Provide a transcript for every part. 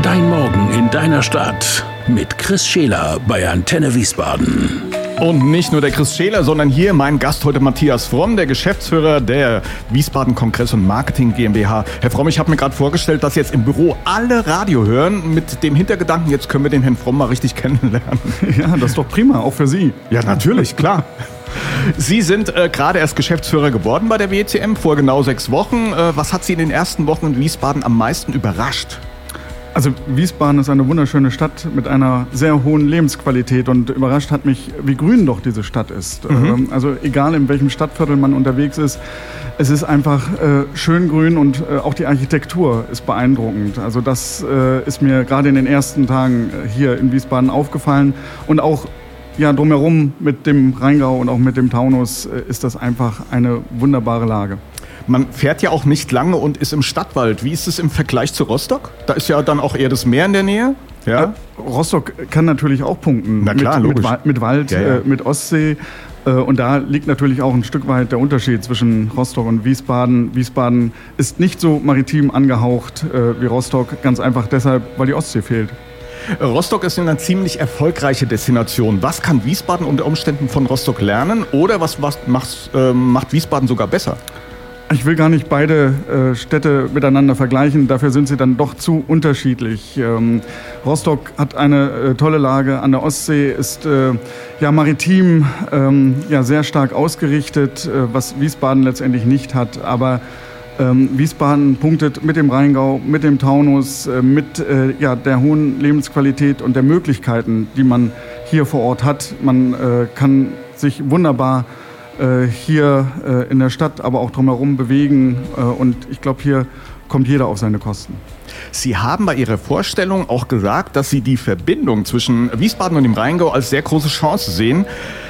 Dein Morgen in deiner Stadt mit Chris Scheler bei Antenne Wiesbaden. Und nicht nur der Chris Scheler, sondern hier mein Gast heute Matthias Fromm, der Geschäftsführer der Wiesbaden Kongress und Marketing GmbH. Herr Fromm, ich habe mir gerade vorgestellt, dass jetzt im Büro alle Radio hören mit dem Hintergedanken, jetzt können wir den Herrn Fromm mal richtig kennenlernen. Ja, das ist doch prima, auch für Sie. Ja, natürlich, klar. Sie sind gerade erst Geschäftsführer geworden bei der WCM, vor genau 6 Wochen. Was hat Sie in den ersten Wochen in Wiesbaden am meisten überrascht? Also Wiesbaden ist eine wunderschöne Stadt mit einer sehr hohen Lebensqualität und überrascht hat mich, wie grün doch diese Stadt ist. Also egal in welchem Stadtviertel man unterwegs ist, es ist einfach schön grün und auch die Architektur ist beeindruckend. Also das ist mir gerade in den ersten Tagen hier in Wiesbaden aufgefallen und auch drumherum mit dem Rheingau und auch mit dem Taunus ist das einfach eine wunderbare Lage. Man fährt ja auch nicht lange und ist im Stadtwald. Wie ist es im Vergleich zu Rostock? Da ist ja dann auch eher das Meer in der Nähe. Ja? Rostock kann natürlich auch punkten. Na klar, mit Wald, ja. Mit Ostsee. Und da liegt natürlich auch ein Stück weit der Unterschied zwischen Rostock und Wiesbaden. Wiesbaden ist nicht so maritim angehaucht wie Rostock, ganz einfach deshalb, weil die Ostsee fehlt. Rostock ist eine ziemlich erfolgreiche Destination. Was kann Wiesbaden unter Umständen von Rostock lernen? Oder was macht Wiesbaden sogar besser? Ich will gar nicht beide Städte miteinander vergleichen, dafür sind sie dann doch zu unterschiedlich. Rostock hat eine tolle Lage an der Ostsee, ist maritim sehr stark ausgerichtet, was Wiesbaden letztendlich nicht hat. Aber Wiesbaden punktet mit dem Rheingau, mit dem Taunus, mit der hohen Lebensqualität und der Möglichkeiten, die man hier vor Ort hat. Man kann sich wunderbar hier in der Stadt, aber auch drumherum bewegen. Und ich glaube, hier kommt jeder auf seine Kosten. Sie haben bei Ihrer Vorstellung auch gesagt, dass Sie die Verbindung zwischen Wiesbaden und dem Rheingau als sehr große Chance sehen.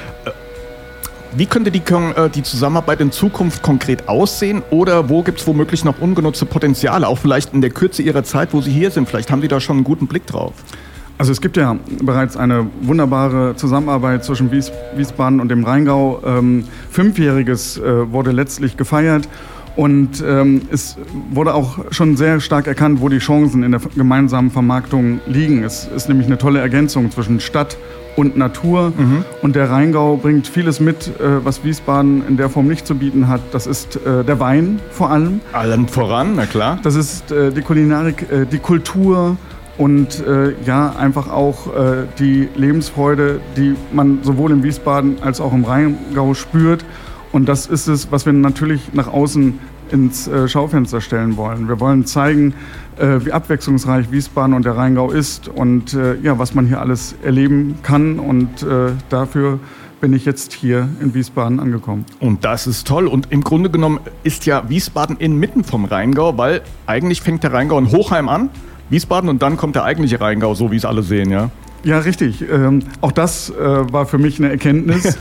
Wie könnte die Zusammenarbeit in Zukunft konkret aussehen? Oder wo gibt es womöglich noch ungenutzte Potenziale? Auch vielleicht in der Kürze Ihrer Zeit, wo Sie hier sind. Vielleicht haben Sie da schon einen guten Blick drauf. Also es gibt ja bereits eine wunderbare Zusammenarbeit zwischen Wiesbaden und dem Rheingau. 5-jähriges wurde letztlich gefeiert und es wurde auch schon sehr stark erkannt, wo die Chancen in der gemeinsamen Vermarktung liegen. Es ist nämlich eine tolle Ergänzung zwischen Stadt und Natur und der Rheingau bringt vieles mit, was Wiesbaden in der Form nicht zu bieten hat. Das ist der Wein vor allem. Allen voran, na klar. Das ist die Kulinarik, die Kultur. Und einfach auch die Lebensfreude, die man sowohl in Wiesbaden als auch im Rheingau spürt. Und das ist es, was wir natürlich nach außen ins Schaufenster stellen wollen. Wir wollen zeigen, wie abwechslungsreich Wiesbaden und der Rheingau ist und was man hier alles erleben kann. Und dafür bin ich jetzt hier in Wiesbaden angekommen. Und das ist toll. Und im Grunde genommen ist ja Wiesbaden inmitten vom Rheingau, weil eigentlich fängt der Rheingau in Hochheim an. Wiesbaden und dann kommt der eigentliche Rheingau, so wie es alle sehen, ja? Ja, richtig. Auch das war für mich eine Erkenntnis.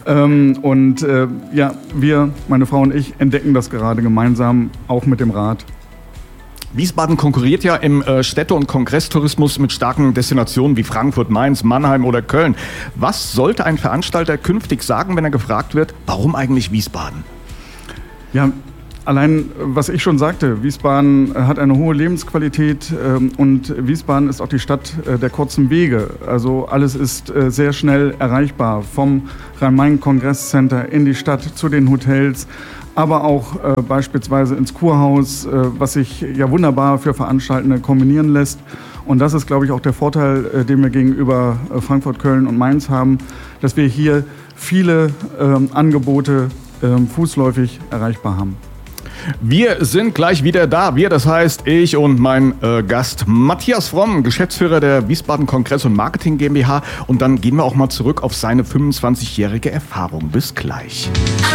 Wir, meine Frau und ich, entdecken das gerade gemeinsam, auch mit dem Rat. Wiesbaden konkurriert ja im Städte- und Kongresstourismus mit starken Destinationen wie Frankfurt, Mainz, Mannheim oder Köln. Was sollte ein Veranstalter künftig sagen, wenn er gefragt wird, warum eigentlich Wiesbaden? Ja, allein, was ich schon sagte, Wiesbaden hat eine hohe Lebensqualität und Wiesbaden ist auch die Stadt der kurzen Wege. Also alles ist sehr schnell erreichbar, vom Rhein-Main-Kongresscenter in die Stadt zu den Hotels, aber auch beispielsweise ins Kurhaus, was sich ja wunderbar für Veranstaltende kombinieren lässt. Und das ist, glaube ich, auch der Vorteil, den wir gegenüber Frankfurt, Köln und Mainz haben, dass wir hier viele Angebote fußläufig erreichbar haben. Wir sind gleich wieder da. Wir, das heißt ich und mein Gast Matthias Fromm, Geschäftsführer der Wiesbaden Kongress und Marketing GmbH. Und dann gehen wir auch mal zurück auf seine 25-jährige Erfahrung. Bis gleich.